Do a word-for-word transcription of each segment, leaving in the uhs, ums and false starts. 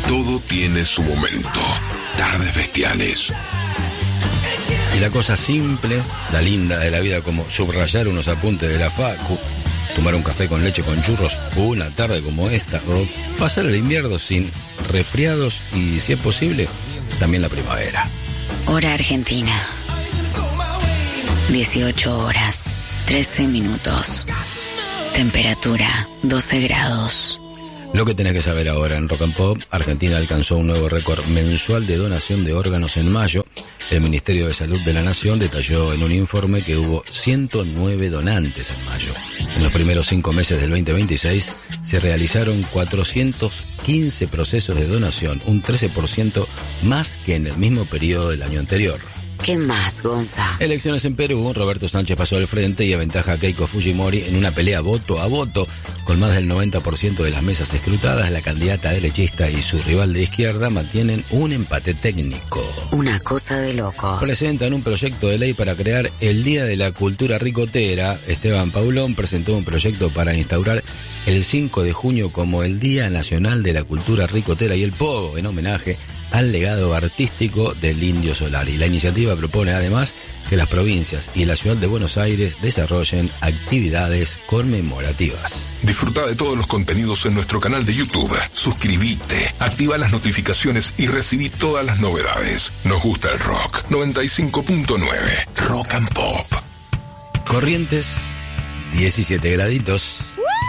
Todo tiene su momento. Tardes Bestiales. Y la cosa simple, la linda de la vida, como subrayar unos apuntes de la facu, tomar un café con leche con churros una tarde como esta, o pasar el invierno sin resfriados y, si es posible, también la primavera. Hora Argentina. dieciocho horas, trece minutos. Temperatura, doce grados. Lo que tenés que saber ahora en Rock and Pop: Argentina alcanzó un nuevo récord mensual de donación de órganos en mayo. El Ministerio de Salud de la Nación detalló en un informe que hubo ciento nueve donantes en mayo. En los primeros cinco meses del veinte veintiséis se realizaron cuatrocientos quince procesos de donación, un trece por ciento más que en el mismo periodo del año anterior. ¿Qué más, Gonza? Elecciones en Perú. Roberto Sánchez pasó al frente y aventaja a Keiko Fujimori en una pelea voto a voto. Con más del noventa por ciento de las mesas escrutadas, la candidata derechista y su rival de izquierda mantienen un empate técnico. Una cosa de locos. Presentan un proyecto de ley para crear el Día de la Cultura Ricotera. Esteban Paulón presentó un proyecto para instaurar el cinco de junio como el Día Nacional de la Cultura Ricotera y el Pogo, en homenaje al legado artístico del Indio Solari. La iniciativa propone además que las provincias y la ciudad de Buenos Aires desarrollen actividades conmemorativas. Disfruta de todos los contenidos en nuestro canal de YouTube. Suscríbete, activa las notificaciones y recibí todas las novedades. Nos gusta el rock. noventa y cinco punto nueve Rock and Pop. Corrientes, diecisiete graditos.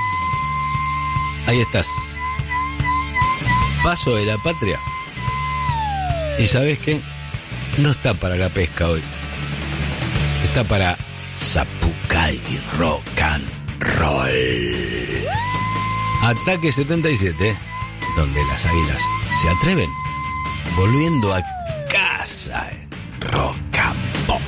Ahí estás. Paso de la Patria. ¿Y sabes qué? No está para la pesca hoy. Está para Zapucay y Rock and Roll. Ataque setenta y siete, donde las águilas se atreven, volviendo a casa en rock